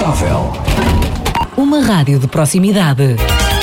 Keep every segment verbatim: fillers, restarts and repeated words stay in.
Incontestável. Uma rádio de proximidade.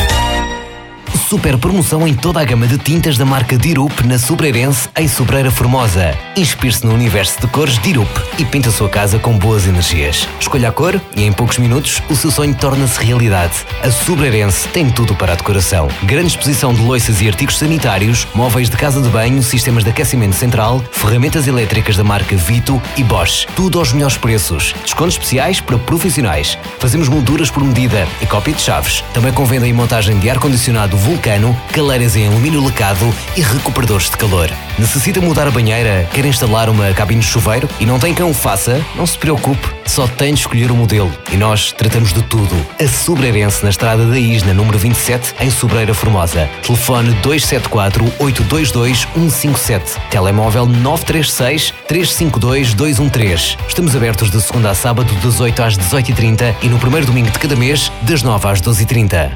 Super promoção em toda a gama de tintas da marca Dirup na Sobreirense, em Sobreira Formosa. Inspire-se no universo de cores Dirup e pinta a sua casa com boas energias. Escolha a cor e em poucos minutos o seu sonho torna-se realidade. A Sobreirense tem tudo para a decoração. Grande exposição de loiças e artigos sanitários, móveis de casa de banho, sistemas de aquecimento central, ferramentas elétricas da marca Vito e Bosch. Tudo aos melhores preços. Descontos especiais para profissionais. Fazemos molduras por medida e cópia de chaves. Também com venda e montagem de ar-condicionado Vulcano, caleiras em alumínio lacado e recuperadores de calor. Necessita mudar a banheira? Quer instalar uma cabine de chuveiro e não tem quem o faça? Não se preocupe, só tem de escolher o modelo e nós tratamos de tudo. A Sobreirense, na Estrada da Isna, número vinte e sete, em Sobreira Formosa. Telefone dois sete quatro, oito dois dois, um cinco sete. Telemóvel nove três seis, três cinco dois, dois um três. Estamos abertos de segunda a sábado, das oito às dezoito e trinta e no primeiro domingo de cada mês, das nove às doze e trinta.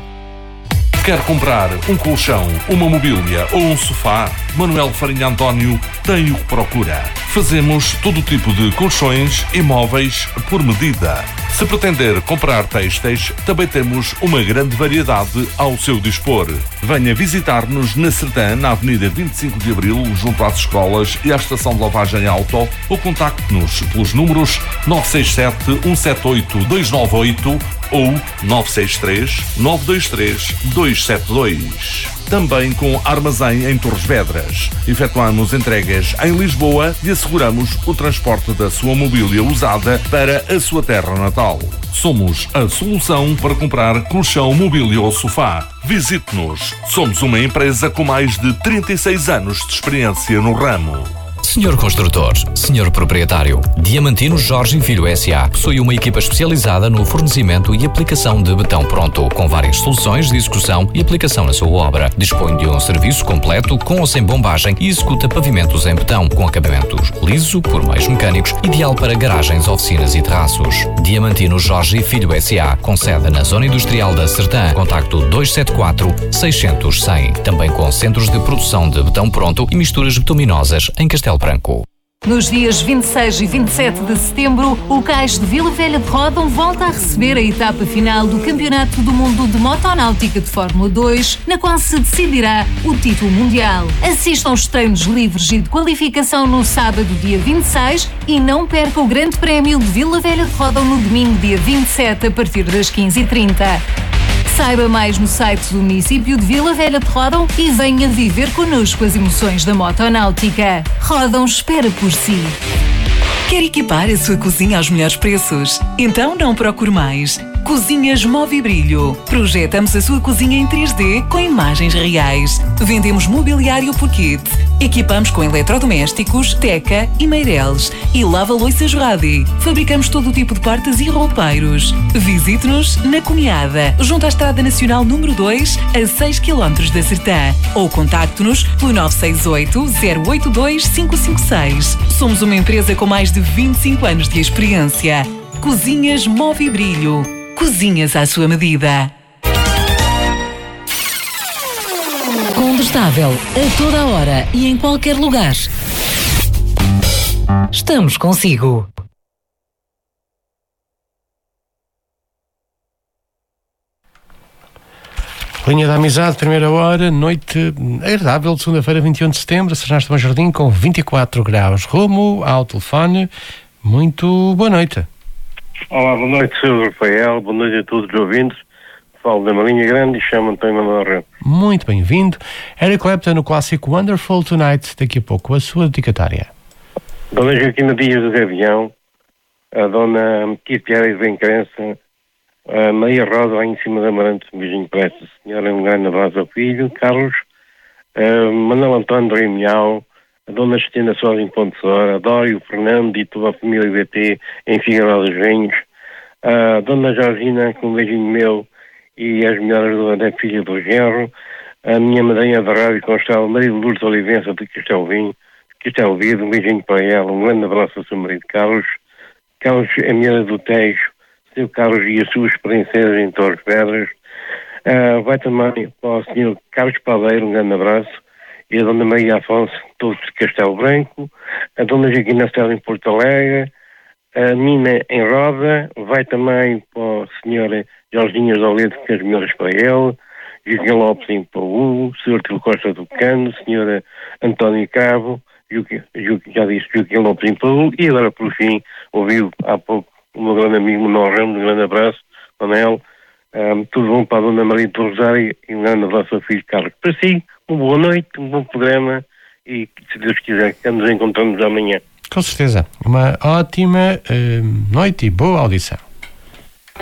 Quer comprar um colchão, uma mobília ou um sofá? Manuel Farinha António tem o que procura. Fazemos todo tipo de colchões e móveis por medida. Se pretender comprar têxteis, também temos uma grande variedade ao seu dispor. Venha visitar-nos na Sertã, na Avenida vinte e cinco de Abril, junto às escolas e à estação de lavagem auto, ou contacte-nos pelos números nove seis sete, um sete oito, dois nove oito ou nove seis três, nove dois três, dois sete dois. Também com armazém em Torres Vedras. Efetuamos entregas em Lisboa e asseguramos o transporte da sua mobília usada para a sua terra natal. Somos a solução para comprar colchão, mobília ou sofá. Visite-nos. Somos uma empresa com mais de trinta e seis anos de experiência no ramo. Senhor Construtor, Senhor Proprietário, Diamantino Jorge e Filho S A possui uma equipa especializada no fornecimento e aplicação de betão pronto, com várias soluções de execução e aplicação na sua obra. Dispõe de um serviço completo com ou sem bombagem e executa pavimentos em betão, com acabamentos liso por meios mecânicos, ideal para garagens, oficinas e terraços. Diamantino Jorge e Filho S A, com sede na Zona Industrial da Sertã. Contacto dois sete quatro, seis zero zero, cem. Também com centros de produção de betão pronto e misturas bituminosas em Castelo Branco. Nos dias vinte e seis e vinte e sete de setembro, o Cais de Vila Velha de Ródão volta a receber a etapa final do Campeonato do Mundo de Motonáutica de Fórmula dois, na qual se decidirá o título mundial. Assistam aos treinos livres e de qualificação no sábado, dia vinte e seis, e não perca o Grande Prémio de Vila Velha de Ródão no domingo, dia vinte e sete, a partir das quinze e trinta. Saiba mais no site do município de Vila Velha de Ródão e venha viver connosco as emoções da motonáutica. Ródão espera por si. Quer equipar a sua cozinha aos melhores preços? Então não procure mais. Cozinhas Movibrilho. Projetamos a sua cozinha em três D com imagens reais. Vendemos mobiliário por kit. Equipamos com eletrodomésticos, teca e meireles. E lava-loiças Radi. Fabricamos todo o tipo de portas e roupeiros. Visite-nos na Cunhada, junto à Estrada Nacional número dois, a seis quilómetros da Sertã. Ou contacte-nos pelo nove seis oito, zero oito dois, cinco cinco seis. Somos uma empresa com mais de vinte e cinco anos de experiência. Cozinhas Movibrilho. Cozinhas à sua medida. Contestável, a toda a hora e em qualquer lugar. Estamos consigo. Linha da Amizade, primeira hora, noite agradável de segunda-feira, vinte e um de setembro, Sernaste Bom Jardim, com vinte e quatro graus. Rumo ao telefone. Muito boa noite. Olá, boa noite, senhor Rafael, boa noite a todos os ouvintes. Falo da Marinha Grande e chamo-me António Manuel Rente. Muito bem-vindo. Eric Clapton no clássico Wonderful Tonight, daqui a pouco, a sua dedicatória. Dona Joaquina Dias do Gavião, a Dona Kitty Aires Bem Crença, a Maria Rosa lá em cima da Amarante, um beijinho para esta senhora, um grande abraço ao filho, Carlos, a Manuel António do Rimial, a Dona Cristina Soares em Ponte Sora, a Dório, Fernando e toda a família B T em Figueiró dos Vinhos, a Dona Georgina, com um beijinho meu, e as melhoras do André, filha do Genro, a minha madrinha da rádio Constela, Maria Lourdes Olivença de Castelo Vinho, Castelo Vido, um beijinho para ela, um grande abraço ao seu marido Carlos, Carlos, a minha do Tejo, seu Carlos e as suas princesas em Torres Vedras, uh, vai também para o senhor Carlos Padeiro, um grande abraço, e a Dona Maria Afonso, todos de Castelo Branco, a Dona Joaquina Stella em Porto Alegre, a Nina em Roda, vai também para o senhor Jorginho Zoledo, que fez melhores para ele, Joaquim Lopes em Paú, o senhor Tilo Costa do Cano, o senhor António Cabo, Joaquim, já disse Joaquim Lopes em Paú, e agora por fim ouviu há pouco o meu grande amigo Manuel Ramos, um grande abraço, Manuel, um, tudo bom para a Dona Maria do Rosário e um grande abraço ao filho Carlos. Para si, uma boa noite, um bom programa e, se Deus quiser, que nos encontramos amanhã. Com certeza. Uma ótima uh, noite e boa audição.